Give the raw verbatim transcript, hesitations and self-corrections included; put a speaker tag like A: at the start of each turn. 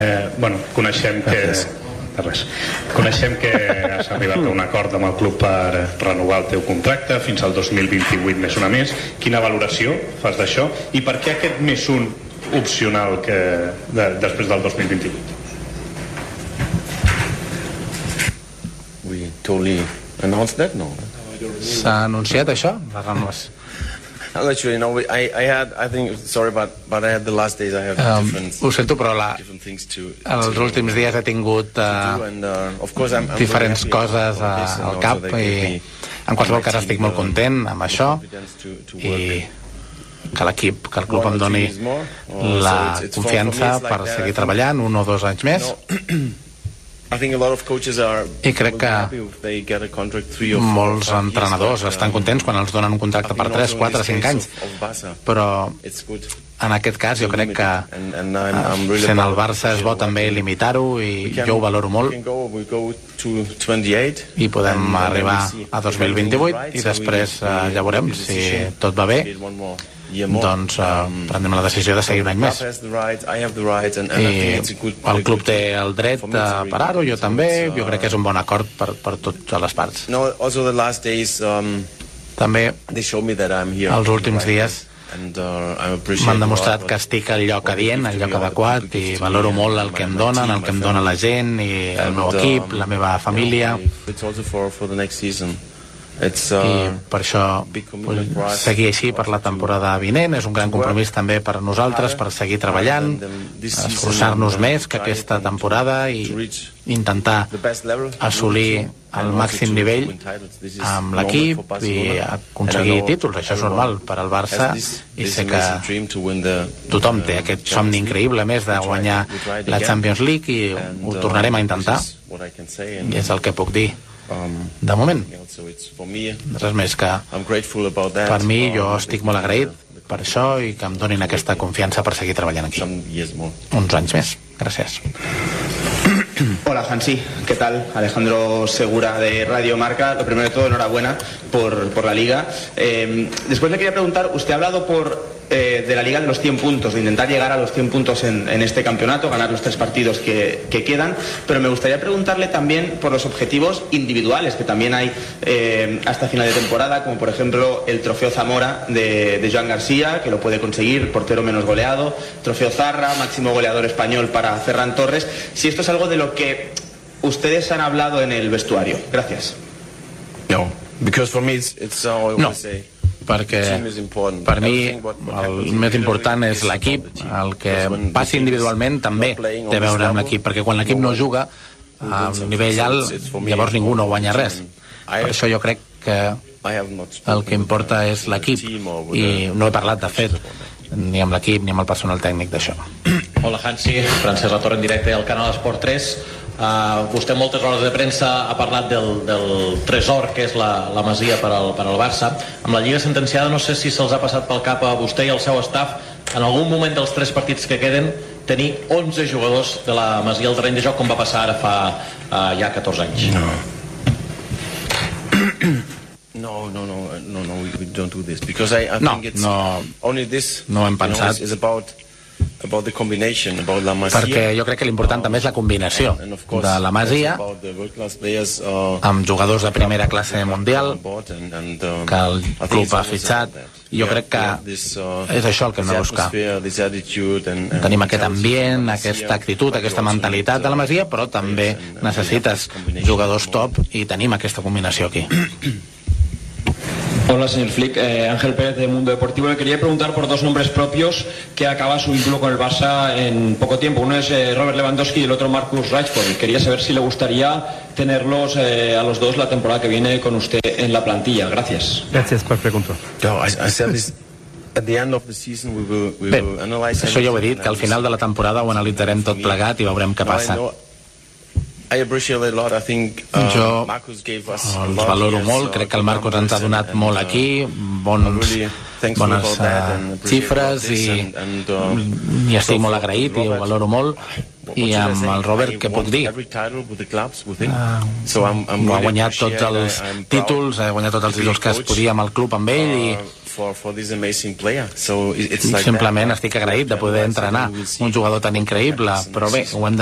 A: Eh, bueno, coneixem que... De res. Coneixem que has arribat a un acord amb el club per renovar el teu contracte fins al dos mil vint-i-vuit més una més. Quina valoració fas d'això? I per què aquest més un opcional que de, després del dos mil vint-i-vuit?
B: We totally announced that, no?
C: S'ha anunciat això? La renovació?
B: I'll let you know. I, I had, I think, sorry, but, but I had the last days. I have
C: um,
B: different,
C: ho sento, però la,
B: different things to,
C: els
B: to,
C: últims dies he tingut uh,
B: do, and, uh, of course, I'm, I'm
C: diferents
B: very
C: coses
B: happy
C: a,
B: this, and
C: al
B: also
C: cap
B: they
C: i
B: gave me
C: en qualsevol cas
B: my
C: estic
B: team,
C: molt content amb això
B: to, to
C: i
B: work.
C: que l'equip, que el club em doni
B: more, or,
C: la
B: so it's, it's
C: confiança
B: for, for me, it's like
C: per
B: that,
C: seguir
B: I
C: treballant un o dos anys més.
B: No. I think a lot of coaches are
C: I crec que molts entrenadors estan contents quan els donen un contracte per tres, quatre, cinc anys, però en aquest cas jo crec que sent el Barça és bo també limitar-ho i jo ho valoro molt i podem arribar a dos mil vint-i-vuit i després uh, ja veurem si tot va bé, doncs uh, prendrem la decisió de seguir un any més i el club té el dret de parar-ho, jo també, jo crec que és un bon acord per, per totes les parts. També els últims dies m'han demostrat que estic al lloc adient, al lloc adequat i valoro molt el que em donen, el que em dona la gent i el meu equip, la meva família i per això vull seguir així per la temporada vinent. És un gran compromís també per a nosaltres per seguir treballant, esforçar-nos més que aquesta temporada i intentar assolir el màxim nivell amb l'equip i aconseguir títols. Això és normal per al Barça i sé que tothom té aquest somni increïble més de guanyar la Champions League i ho tornarem a intentar i és el que puc dir de moment. Res més que per mi jo estic molt agraït per això i que em donin aquesta confiança per seguir treballant aquí uns anys més. Gràcies.
D: Hola Hansi, ¿qué tal? Alejandro Segura de Radio Marca. Lo primero de todo, enhorabuena por, por la Liga. Eh, después le quería preguntar, usted ha hablado por, eh, de la Liga de los cien puntos, de intentar llegar a los cien puntos en, en este campeonato, ganar los tres partidos que, que quedan, pero me gustaría preguntarle también por los objetivos individuales que también hay eh, hasta final de temporada, como por ejemplo el Trofeo Zamora de, de Joan García, que lo puede conseguir, portero menos goleado, Trofeo Zarra, máximo goleador español para Ferran Torres. Si esto es algo de lo que ustedes han hablado en el vestuario. Gracias.
B: No, because for me it's, it's uh,
C: no, perquè per mi el més important és l'equip. El que passi individualment també té a veure amb l'equip, perquè quan l'equip no juga a un nivell alt, llavors ningú no guanya res. Per això jo crec que el que importa és l'equip i no he parlat, de fet, ni amb l'equip ni amb el personal tècnic d'això.
E: Hola Hansi, Francesc Latorre en directe al canal Esport tres. Uh, vostè en moltes hores de premsa ha parlat del, del tresor que és la, la Masia per al, per al Barça. Amb la Lliga sentenciada no sé si se'ls ha passat pel cap a vostè i al seu staff en algun moment dels tres partits que queden tenir onze jugadors de la Masia al terreny de joc, com va passar ara fa uh, ja catorze anys.
B: No. No, no, no, no, no, we don't do this because I, I
C: no,
B: think it's
C: no,
B: only this.
C: No hem pensat.
B: You know, it's about about the combination, about la Masia.
C: Perquè jo crec que l'important també és la combinació de la Masia amb jugadors de primera classe mundial que el club ha fitxat. Jo crec que és això el que hem de buscar. Tenim aquest ambient, aquesta actitud, aquesta mentalitat de la Masia, però també necessites jugadors top i tenim aquesta combinació aquí.
F: Hola, señor Flick. Eh, Ángel Pérez de Mundo Deportivo. Le quería preguntar por dos nombres propios que acaba su vínculo con el Barça en poco tiempo. Uno es eh, Robert Lewandowski y el otro Marcus Rashford. Quería saber si le gustaría tenerlos eh, a los dos la temporada que viene con usted en la plantilla. Gracias.
G: Gracias per preguntar.
B: No, I, I said this at the end of the season we will, we
C: Bé,
B: will analyze
C: això ja ho he dit, que al final de la temporada ho analitzarem tot plegat i veurem què passa.
B: I appreciate it a lot. I think uh,
C: jo
B: Marcus gave us
C: els valoro molt, crec que el Marcos ens ha donat molt aquí, bons, bones uh, xifres i, i estic molt agraït i ho valoro molt. I amb el Robert, què puc dir? Uh, ha guanyat tots els títols, ha guanyat tots els títols que es podia amb el club amb ell i
B: for, for this amazing player. So it's
C: I
B: like
C: simplement
B: that.
C: estic agraït de poder entrenar un jugador tan increïble, però bé, ho hem